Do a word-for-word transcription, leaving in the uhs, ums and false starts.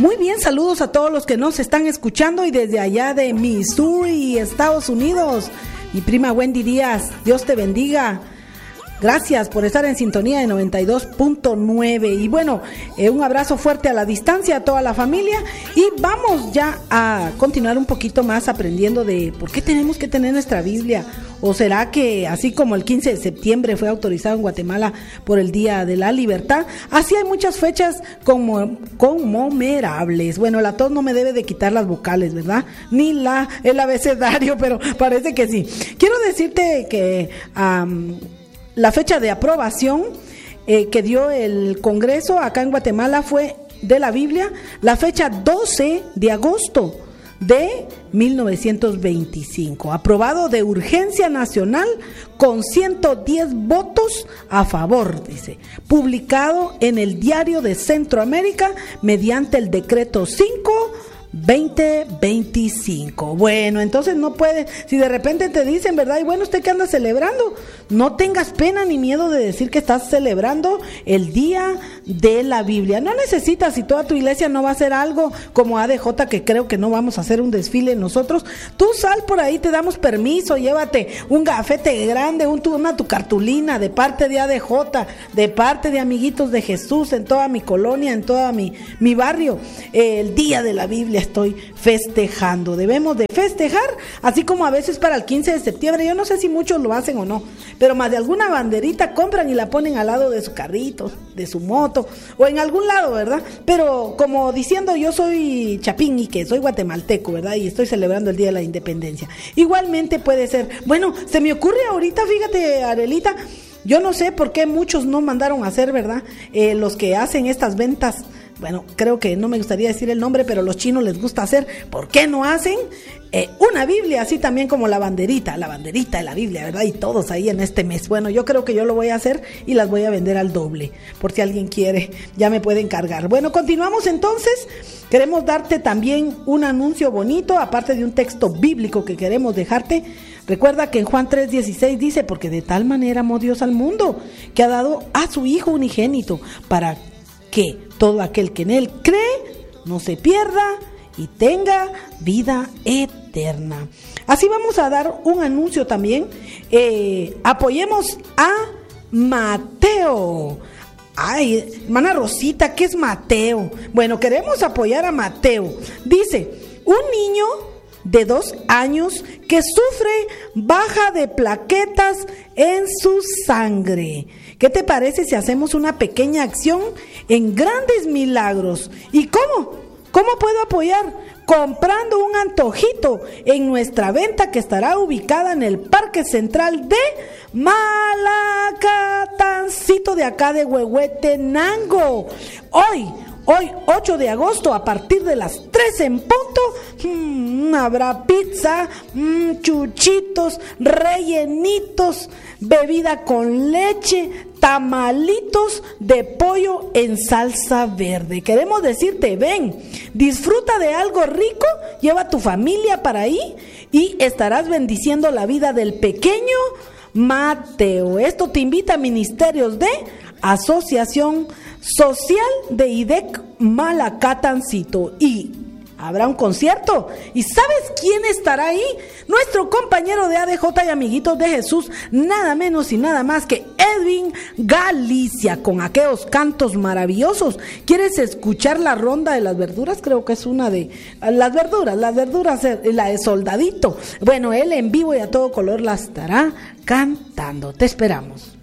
Muy bien, saludos a todos los que nos están escuchando y desde allá de Missouri, Estados Unidos. Mi prima Wendy Díaz, Dios te bendiga. Gracias por estar en sintonía de noventa y dos punto nueve. Y bueno, eh, un abrazo fuerte a la distancia a toda la familia. Y vamos ya a continuar un poquito más aprendiendo de por qué tenemos que tener nuestra Biblia. ¿O será que así como el quince de septiembre fue autorizado en Guatemala por el Día de la Libertad, así hay muchas fechas como conmemorables? Bueno, la tos no me debe de quitar las vocales, ¿verdad? Ni la el abecedario, pero parece que sí. Quiero decirte que Um, la fecha de aprobación eh, que dio el Congreso acá en Guatemala fue de la Biblia, la fecha doce de agosto de mil novecientos veinticinco, aprobado de urgencia nacional con ciento diez votos a favor, dice, publicado en el Diario de Centroamérica mediante el decreto cinco veinte veinticinco. Bueno, entonces no puede, si de repente te dicen, ¿verdad? Y bueno, ¿usted qué anda celebrando? No tengas pena ni miedo de decir que estás celebrando el Día de la Biblia. No necesitas, si toda tu iglesia no va a hacer algo como A D J, que creo que no vamos a hacer un desfile nosotros, tú sal por ahí, te damos permiso, llévate un gafete grande, un, una tu cartulina de parte de A D J, de parte de Amiguitos de Jesús en toda mi colonia, en toda mi, mi barrio, eh, el Día de la Biblia estoy festejando. Debemos de festejar, así como a veces para el quince de septiembre, yo no sé si muchos lo hacen o no, pero más de alguna banderita compran y la ponen al lado de su carrito, de su moto, o en algún lado, ¿verdad? Pero como diciendo, yo soy chapín y que soy guatemalteco, ¿verdad? Y estoy celebrando el Día de la Independencia. Igualmente puede ser, bueno, se me ocurre ahorita, fíjate, Arelita, yo no sé por qué muchos no mandaron a hacer, ¿verdad? Eh, los que hacen estas ventas. Bueno, creo que no me gustaría decir el nombre, pero los chinos les gusta hacer. ¿Por qué no hacen eh, una Biblia así también como la banderita, la banderita de la Biblia, ¿verdad? Y todos ahí en este mes. Bueno, yo creo que yo lo voy a hacer y las voy a vender al doble, por si alguien quiere, ya me pueden cargar. Bueno, continuamos entonces. Queremos darte también un anuncio bonito, aparte de un texto bíblico que queremos dejarte. Recuerda que en Juan tres dieciséis dice, porque de tal manera amó Dios al mundo, que ha dado a su Hijo unigénito, para que todo aquel que en él cree no se pierda y tenga vida eterna. Así vamos a dar un anuncio también. Eh, apoyemos a Mateo. Ay, hermana Rosita, ¿qué es Mateo? Bueno, queremos apoyar a Mateo. Dice, un niño de dos años que sufre baja de plaquetas en su sangre. ¿Qué te parece si hacemos una pequeña acción en grandes milagros? ¿Y cómo? ¿Cómo puedo apoyar? Comprando un antojito en nuestra venta que estará ubicada en el Parque Central de Malacatancito de acá de Huehuetenango. Hoy, hoy ocho de agosto a partir de las tres en punto, mmm, habrá pizza, mmm, chuchitos, rellenitos, bebida con leche, tamalitos de pollo en salsa verde. Queremos decirte, ven, disfruta de algo rico, lleva a tu familia para ahí y estarás bendiciendo la vida del pequeño Mateo. Esto te invita a Ministerios de Asociación Social de I D E C Malacatancito y habrá un concierto. ¿Y sabes quién estará ahí? Nuestro compañero de A D J y Amiguitos de Jesús, nada menos y nada más que Edwin Galicia, con aquellos cantos maravillosos. ¿Quieres escuchar la ronda de las verduras? Creo que es una de las verduras, las verduras, la de Soldadito. Bueno, él en vivo y a todo color la estará cantando. Te esperamos.